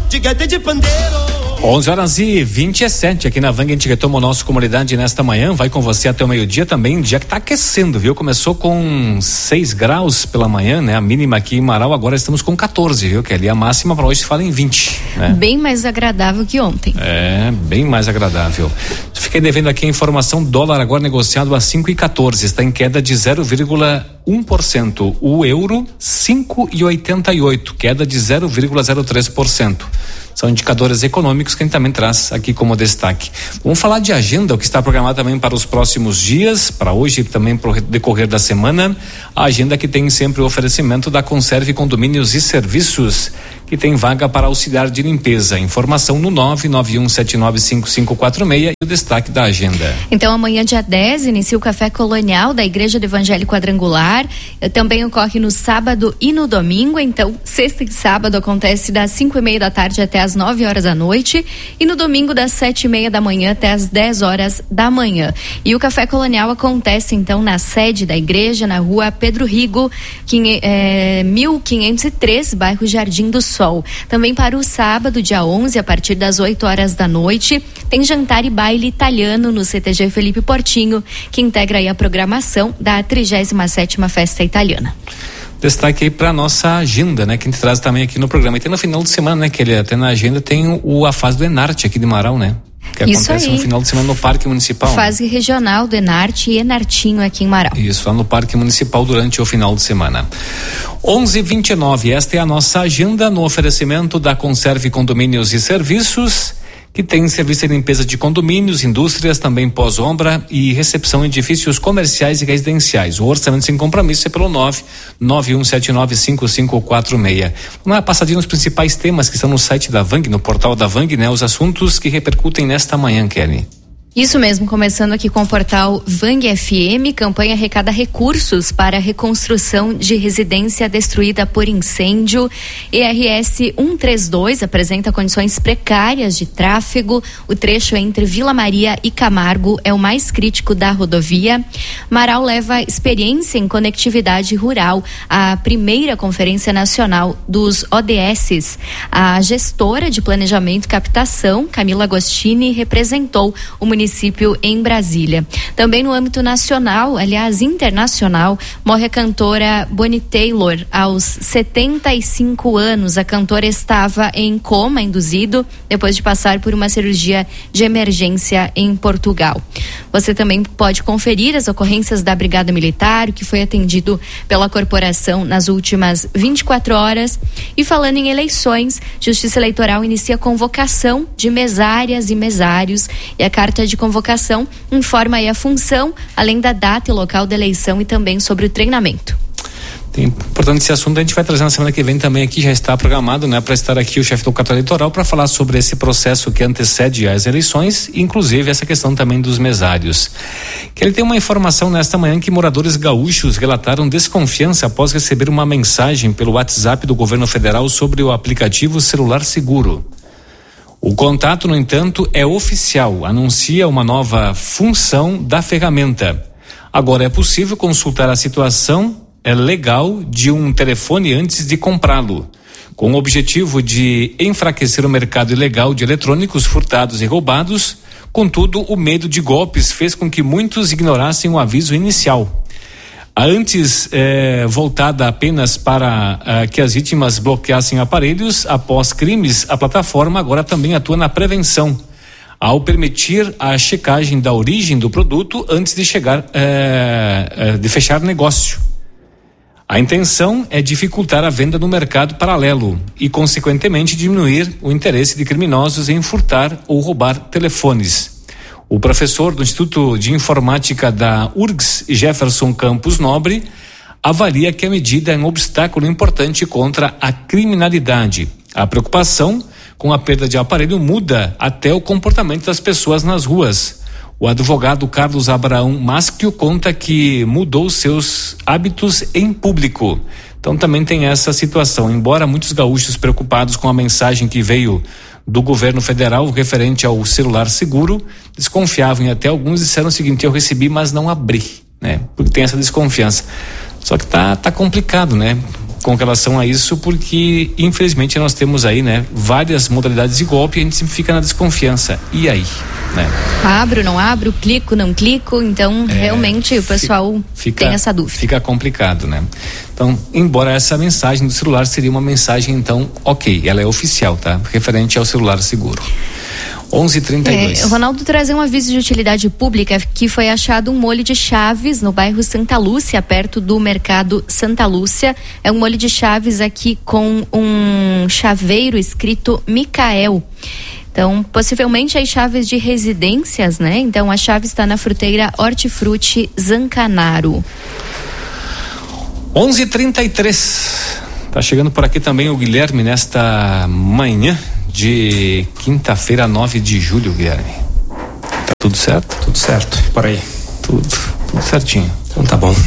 11h27 aqui na Vang, a gente retomou a nossa comunidade nesta manhã, vai com você até o meio-dia também, dia que tá aquecendo, viu? Começou com 6 graus pela manhã, né? A mínima aqui em Marau, agora estamos com 14, viu? Que ali a máxima para hoje se fala em 20, né? Bem mais agradável que ontem. É, bem mais agradável. Fiquei devendo aqui a informação, dólar agora negociado a 5,14, está em queda de 0,1%. O euro, 5,88, queda de 0,03%. São indicadores econômicos que a gente também traz aqui como destaque. Vamos falar de agenda, o que está programado também para os próximos dias, para hoje e também para o decorrer da semana. A agenda que tem sempre o oferecimento da Conserve Condomínios e Serviços, que tem vaga para auxiliar de limpeza. Informação no 991795546 e o destaque da agenda. Então, amanhã, dia 10, inicia o Café Colonial da Igreja do Evangelho Quadrangular. Também ocorre no sábado e no domingo. Então, sexta e sábado acontece das 5:30 da tarde até às 9 horas da noite e no domingo das 7:30 da manhã até às 10 horas da manhã. E o Café Colonial acontece então na sede da igreja, na rua Pedro Rigo, 1503, bairro Jardim do Sol. Também para o sábado, dia 11, a partir das 8 horas da noite, tem jantar e baile italiano no CTG Felipe Portinho, que integra aí a programação da 37ª Festa Italiana. Destaque aí para nossa agenda, né? Que a gente traz também aqui no programa. E tem no final de semana, né? Que ele até na agenda tem a fase do Enarte aqui de Marau, né? Que isso acontece aí. no final de semana no Parque Municipal. Fase regional do Enarte e Enartinho aqui em Marau. Isso, lá no Parque Municipal durante o final de semana. 11h29, esta é a nossa agenda no oferecimento da Conserve Condomínios e Serviços, que tem serviço de limpeza de condomínios, indústrias, também pós-obra e recepção em edifícios comerciais e residenciais. O orçamento sem compromisso é pelo 991795546. Uma passadinha nos principais temas que estão no site da Vang, no portal da Vang, né? Os assuntos que repercutem nesta manhã, Kelly. Isso mesmo, começando aqui com o portal Vang FM, campanha arrecada recursos para a reconstrução de residência destruída por incêndio. ERS 132 apresenta condições precárias de tráfego. O trecho entre Vila Maria e Camargo é o mais crítico da rodovia. Marau leva experiência em conectividade rural à primeira Conferência Nacional dos ODS. A gestora de planejamento e captação, Camila Agostini, representou o município em Brasília. Também no âmbito nacional, aliás internacional, morre a cantora Bonnie Taylor aos 75 anos. A cantora estava em coma induzido depois de passar por uma cirurgia de emergência em Portugal. Você também pode conferir as ocorrências da Brigada Militar, o que foi atendido pela corporação nas últimas 24 horas. E falando em eleições, Justiça Eleitoral inicia convocação de mesárias e mesários, e a carta de convocação informa aí a função, além da data e local da eleição e também sobre o treinamento. Portanto, esse assunto a gente vai trazer na semana que vem também aqui, já está programado, né, para estar aqui o chefe do cartório eleitoral para falar sobre esse processo que antecede as eleições, inclusive essa questão também dos mesários. Que ele tem uma informação nesta manhã que moradores gaúchos relataram desconfiança após receber uma mensagem pelo WhatsApp do governo federal sobre o aplicativo Celular Seguro. O contato, no entanto, é oficial, anuncia uma nova função da ferramenta. Agora é possível consultar a situação legal de um telefone antes de comprá-lo, com o objetivo de enfraquecer o mercado ilegal de eletrônicos furtados e roubados. Contudo, o medo de golpes fez com que muitos ignorassem o aviso inicial. Antes voltada apenas para que as vítimas bloqueassem aparelhos após crimes, a plataforma agora também atua na prevenção, ao permitir a checagem da origem do produto antes de de fechar negócio. A intenção é dificultar a venda no mercado paralelo e, consequentemente, diminuir o interesse de criminosos em furtar ou roubar telefones. O professor do Instituto de Informática da URGS, Jefferson Campos Nobre, avalia que a medida é um obstáculo importante contra a criminalidade. A preocupação com a perda de aparelho muda até o comportamento das pessoas nas ruas. O advogado Carlos Abraão Maschio conta que mudou seus hábitos em público. Então também tem essa situação. Embora muitos gaúchos preocupados com a mensagem que veio do governo federal referente ao celular seguro, desconfiavam, e até alguns disseram o seguinte: eu recebi, mas não abri, né? Porque tem essa desconfiança. Só que tá complicado, né? com relação a isso, porque infelizmente nós temos aí, né, várias modalidades de golpe e a gente sempre fica na desconfiança. E aí, né? Abro, não abro, clico, não clico, então realmente o pessoal tem essa dúvida. Fica complicado, né? Então, embora essa mensagem do celular seria uma mensagem, então, ok, ela é oficial, tá? Referente ao celular seguro. 11h32. Ronaldo trazia um aviso de utilidade pública que foi achado um molho de chaves no bairro Santa Lúcia, perto do mercado Santa Lúcia. É um molho de chaves aqui com um chaveiro escrito Micael. Então, possivelmente as chaves de residências, né? Então, a chave está na fruteira Hortifruti Zancanaro. 11h33. Tá chegando por aqui também o Guilherme nesta manhã de quinta-feira, 9 de julho, Guilherme. Tá tudo certo? Tudo certo, por aí. Tudo certinho. Então tá bom.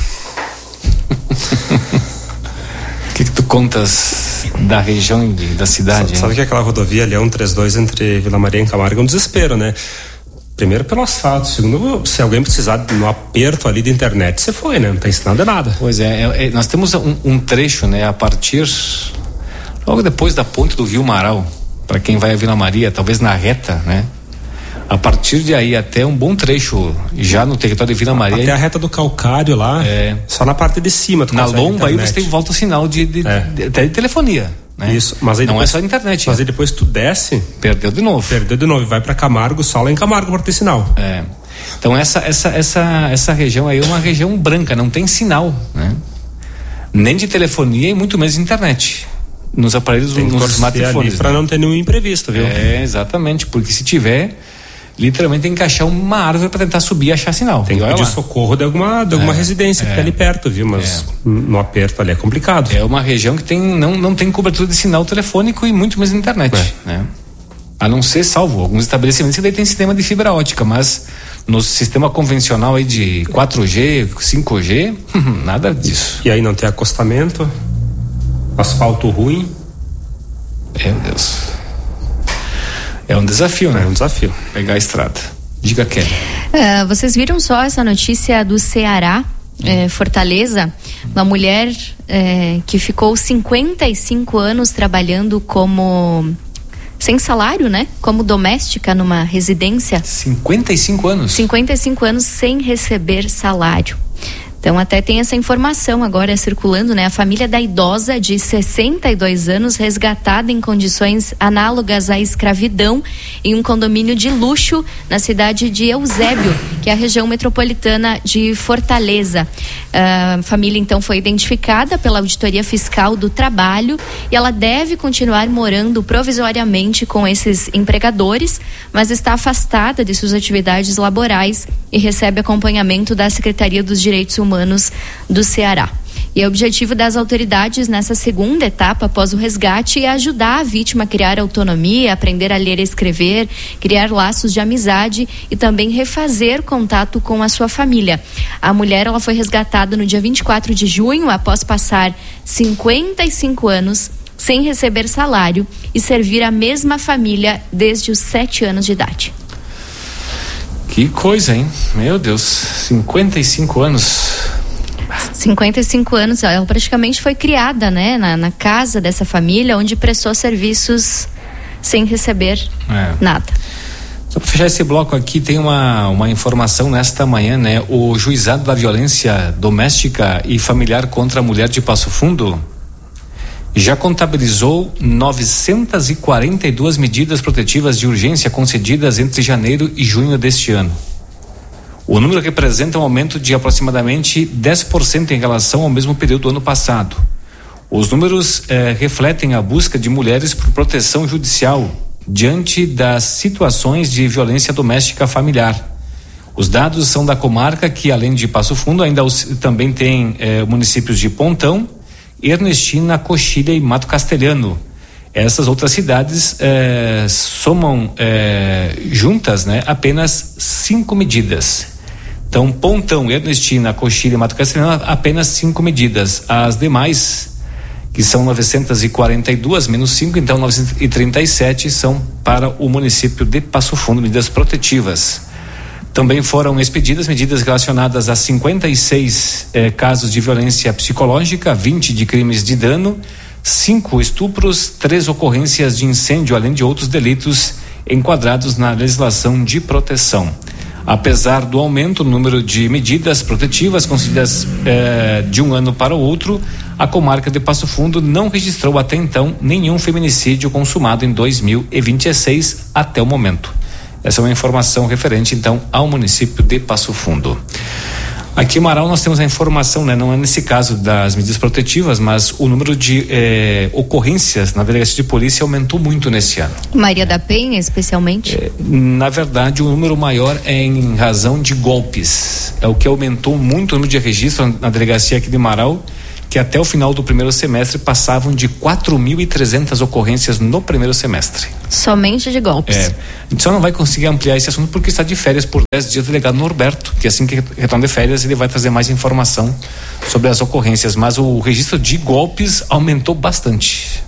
O que tu contas da região da cidade? Sabe que aquela rodovia ali é 132 entre Vila Maria e Camargo é um desespero, né? Primeiro pelo asfalto, segundo, se alguém precisar no aperto ali da internet, você foi, né? Não tá ensinando nada. Pois nós temos um trecho, né? A partir, logo depois da ponte do Rio Marau, para quem vai a Vila Maria, talvez na reta, né? A partir de aí até um bom trecho já no território de Vila Maria. Até a reta do Calcário lá, só na parte de cima. Na lomba aí você tem volta o sinal até de telefonia, né? Isso, mas aí não depois, é só internet. Mas aí depois tu desce, perdeu de novo, vai para Camargo, só lá em Camargo para ter sinal. Então essa região aí é uma região branca, não tem sinal, né? Nem de telefonia e muito menos de internet. Nos aparelhos, nos smartphones. Para não ter nenhum imprevisto, viu? Exatamente, porque se tiver, literalmente tem que achar uma árvore para tentar subir e achar sinal. Tem que pedir socorro de alguma residência que tá ali perto, viu? Mas no aperto ali é complicado. É uma região que não tem cobertura de sinal telefônico e muito menos de internet, né? A não ser, salvo alguns estabelecimentos que daí tem sistema de fibra ótica, mas no sistema convencional aí de 4G, 5G, nada disso. E aí não tem acostamento, asfalto ruim. Meu Deus. É um desafio, né? É um desafio. Pegar a estrada. Diga, Kelly. Vocês viram só essa notícia do Ceará, Fortaleza? Uma mulher que ficou 55 anos trabalhando sem salário, né? Como doméstica numa residência. 55 anos? 55 anos sem receber salário. Então até tem essa informação agora circulando, né? A família da idosa de 62 anos resgatada em condições análogas à escravidão em um condomínio de luxo na cidade de Eusébio, que é a região metropolitana de Fortaleza. A família então foi identificada pela Auditoria Fiscal do Trabalho e ela deve continuar morando provisoriamente com esses empregadores, mas está afastada de suas atividades laborais e recebe acompanhamento da Secretaria dos Direitos Humanos do Ceará. E o objetivo das autoridades nessa segunda etapa após o resgate é ajudar a vítima a criar autonomia, aprender a ler e escrever, criar laços de amizade e também refazer contato com a sua família. A mulher ela foi resgatada no dia 24 de junho após passar 55 anos sem receber salário e servir a mesma família desde os 7 anos de idade. Que coisa, hein? Meu Deus, 55 anos. 55 anos, ela praticamente foi criada, né? Na casa dessa família, onde prestou serviços sem receber nada. Só para fechar esse bloco aqui, tem uma informação nesta manhã, né? O Juizado da Violência Doméstica e Familiar contra a Mulher de Passo Fundo já contabilizou 942 medidas protetivas de urgência concedidas entre janeiro e junho deste ano. O número representa um aumento de aproximadamente 10% em relação ao mesmo período do ano passado. Os números refletem a busca de mulheres por proteção judicial diante das situações de violência doméstica familiar. Os dados são da comarca, que além de Passo Fundo ainda também tem municípios de Pontão, Ernestina, Coxilha e Mato Castelhano. Essas outras cidades somam juntas, né, apenas 5 medidas. Então, Pontão, Ernestina, Coxilha e Mato Castelhano, apenas 5 medidas. As demais, que são 942 menos 5, então 937 são para o município de Passo Fundo, medidas protetivas. Também foram expedidas medidas relacionadas a 56 casos de violência psicológica, 20 de crimes de dano, 5 estupros, 3 ocorrências de incêndio, além de outros delitos enquadrados na legislação de proteção. Apesar do aumento no número de medidas protetivas concedidas de um ano para o outro, a comarca de Passo Fundo não registrou até então nenhum feminicídio consumado em 2026 até o momento. Essa é uma informação referente então ao município de Passo Fundo. Aqui em Marau nós temos a informação, né? Não é nesse caso das medidas protetivas, mas o número de ocorrências na delegacia de polícia aumentou muito nesse ano. Maria da Penha, especialmente? Na verdade, o número maior é em razão de golpes. É o que aumentou muito o número de registro na delegacia aqui de Marau, que até o final do primeiro semestre passavam de 4.300 ocorrências no primeiro semestre. Somente de golpes. A gente só não vai conseguir ampliar esse assunto porque está de férias por 10 dias o delegado Norberto, que assim que retorna de férias ele vai trazer mais informação sobre as ocorrências, mas o registro de golpes aumentou bastante.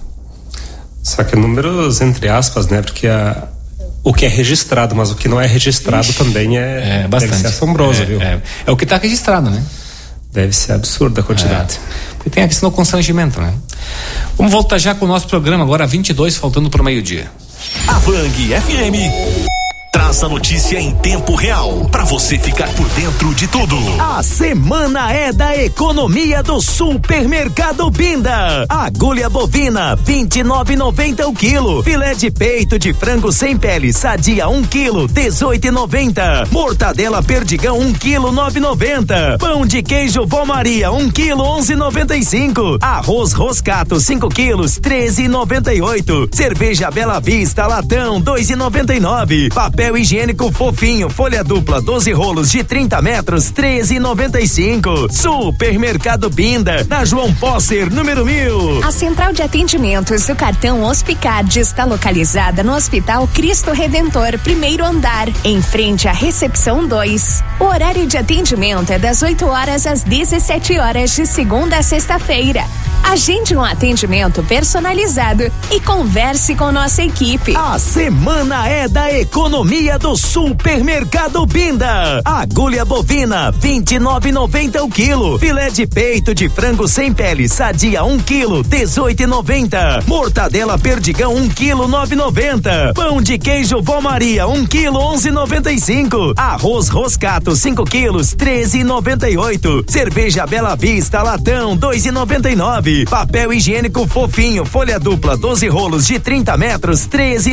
Só que números entre aspas, né? Porque o que é registrado, mas o que não é registrado também bastante. Deve ser assombroso, viu? É o que está registrado, né? Deve ser absurda a quantidade. Porque tem a questão do constrangimento, né? Vamos voltar já com o nosso programa agora, 22, faltando para o meio-dia. A Vang FM traz a notícia em tempo real, para você ficar por dentro de tudo. A semana é da economia do Supermercado Binda. Agulha bovina, 29,90 o quilo. Filé de peito de frango sem pele, sadia 1 quilo, 18,90. Mortadela perdigão 1 quilo, 9,90. Pão de queijo Vó Maria 1 quilo, 11,95. Arroz Roscato 5 quilos, 13,98. Cerveja Bela Vista latão 2,99. Papel higiênico fofinho, folha dupla, 12 rolos de 30 metros, 13,95. Supermercado Binda, na João Posser, número 1000. A central de atendimentos do cartão Hospicard está localizada no Hospital Cristo Redentor, primeiro andar, em frente à recepção 2. O horário de atendimento é das 8 horas às 17 horas, de segunda a sexta-feira. Agende um atendimento personalizado e converse com nossa equipe. A semana é da economia do Supermercado Binda. Agulha bovina, 29,90 o quilo. Filé de peito de frango sem pele, sadia 1 quilo, 18,90. Mortadela perdigão 1 quilo, 9,90. Pão de queijo Vó Maria 1 quilo, 11,95. Arroz Roscato 5 quilos, 13,98. Cerveja Bela Vista latão 2,99. Papel higiênico fofinho, folha dupla, 12 rolos de 30 metros,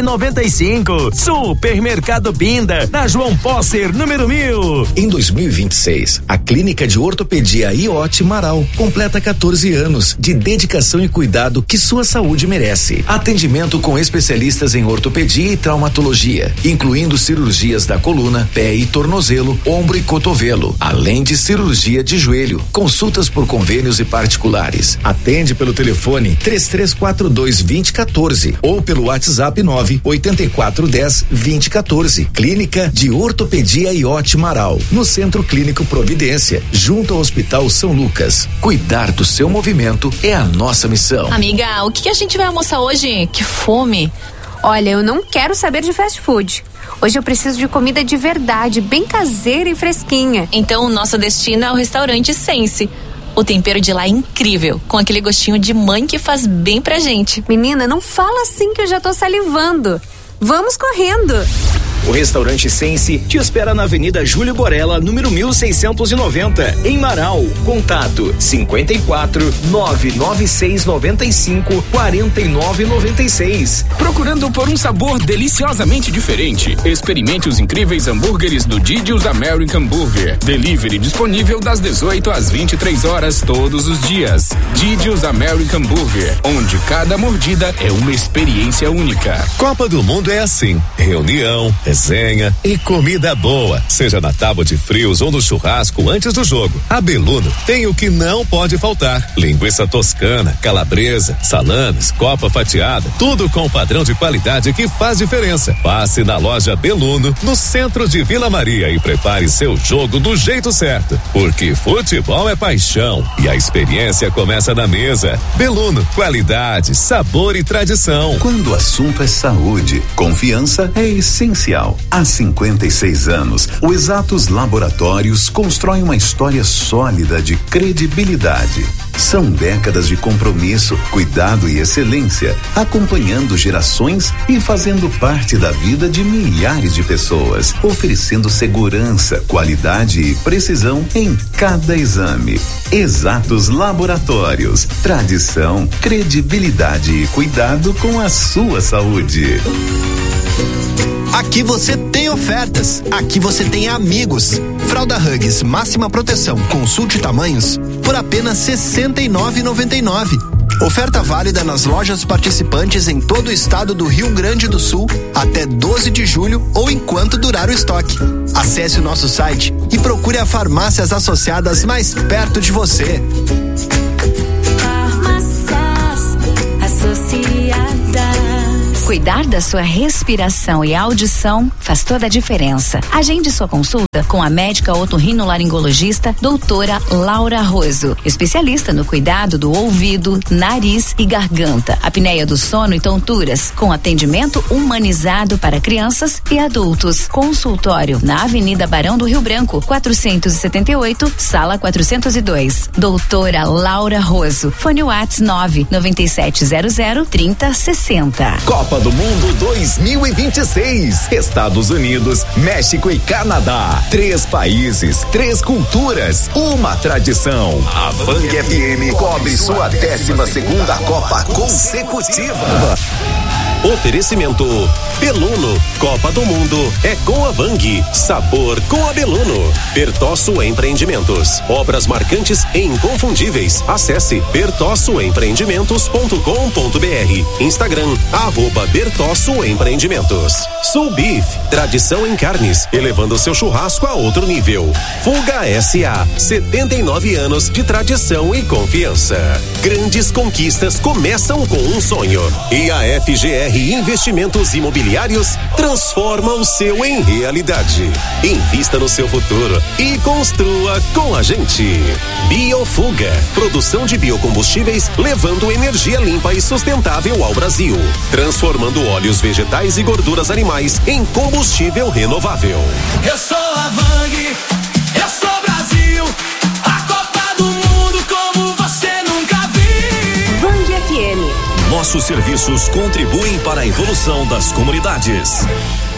13,95. Supermercado Binda, na João Posser, número 1000. Em 2026, a Clínica de Ortopedia IOT Marau completa 14 anos de dedicação e cuidado que sua saúde merece. Atendimento com especialistas em ortopedia e traumatologia, incluindo cirurgias da coluna, pé e tornozelo, ombro e cotovelo, além de cirurgia de joelho, consultas por convênios e particulares. Atende pelo telefone 3342-2014 ou pelo WhatsApp 98410-2014. Clínica de Ortopedia IOT Marau, no Centro Clínico Providência, junto ao Hospital São Lucas. Cuidar do seu movimento é a nossa missão. Amiga, o que a gente vai almoçar hoje? Que fome! Olha, eu não quero saber de fast food. Hoje eu preciso de comida de verdade, bem caseira e fresquinha. Então o nosso destino é o restaurante Sense. O tempero de lá é incrível, com aquele gostinho de mãe que faz bem pra gente. Menina, não fala assim que eu já tô salivando. Vamos correndo! O restaurante Sense te espera na Avenida Júlio Borella, número 1690, em Marau. Contato 54 996 95 49 96. Procurando por um sabor deliciosamente diferente? Experimente os incríveis hambúrgueres do Didi's American Burger. Delivery disponível das 18 às 23 horas todos os dias. Didi's American Burger, onde cada mordida é uma experiência única. Copa do Mundo é assim: reunião, resenha e comida boa, seja na tábua de frios ou no churrasco antes do jogo. A Beluno tem o que não pode faltar: linguiça toscana, calabresa, salames, copa fatiada, tudo com o padrão de qualidade que faz diferença. Passe na loja Beluno, no centro de Vila Maria, e prepare seu jogo do jeito certo, porque futebol é paixão e a experiência começa na mesa. Beluno, qualidade, sabor e tradição. Quando o assunto é saúde, confiança é essencial. especial. Há 56 anos, o Exatos Laboratórios constrói uma história sólida de credibilidade. São décadas de compromisso, cuidado e excelência, acompanhando gerações e fazendo parte da vida de milhares de pessoas, oferecendo segurança, qualidade e precisão em cada exame. Exatos Laboratórios, tradição, credibilidade e cuidado com a sua saúde. Aqui você tem ofertas, aqui você tem amigos. Fralda Huggies máxima proteção, consulte tamanhos por apenas R$ 69,99. Oferta válida nas lojas participantes em todo o estado do Rio Grande do Sul até 12 de julho ou enquanto durar o estoque. Acesse o nosso site e procure a farmácias associadas mais perto de você. Farmácias Associadas. Cuidar da sua respiração e audição faz toda a diferença. Agende sua consulta com a médica otorrinolaringologista doutora Laura Roso, especialista no cuidado do ouvido, nariz e garganta, apneia do sono e tonturas, com atendimento humanizado para crianças e adultos. Consultório na Avenida Barão do Rio Branco, 478, sala 402. Doutora Laura Roso. Fone WhatsApp 997003060. Copa do Mundo 2026. Estados Unidos, México e Canadá. 3 países, 3 culturas, uma tradição. A Bang FM cobre sua 12ª Copa consecutiva. Oferecimento Beluno, Copa do Mundo é com a Vang, sabor com a Beluno. Bertosso Empreendimentos, obras marcantes e inconfundíveis. Acesse bertossoempreendimentos.com.br. Instagram @Bertosso Empreendimentos. Soul Beef, tradição em carnes, elevando seu churrasco a outro nível. Fuga SA, 79 anos de tradição e confiança. Grandes conquistas começam com um sonho. E a FGR Investimentos Imobiliários transforma o seu em realidade. Invista no seu futuro e construa com a gente. Biofuga, produção de biocombustíveis levando energia limpa e sustentável ao Brasil, transformando óleos vegetais e gorduras animais em combustível renovável. Eu sou a Vang, eu sou Brasil, a Copa do Mundo como você nunca viu. Vang FM. Nossos serviços contribuem para a evolução das comunidades.